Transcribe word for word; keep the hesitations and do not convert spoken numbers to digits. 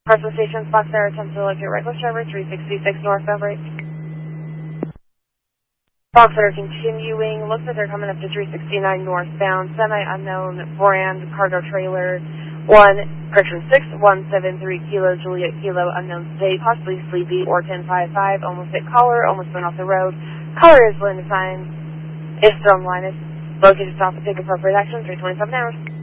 Parcel Station, Fox Air, attempt to locate reckless driver, three sixty-six northbound break. Fox Air continuing, looks like they're coming up to three sixty-nine northbound, semi-unknown brand cargo trailer, one, correction, six one seven three Kilo Juliet Kilo, unknown state, possibly sleepy, or ten five five, almost hit caller, almost went off the road. Caller is landing sign, is still in line, is located off and take appropriate action, three twenty-seven hours.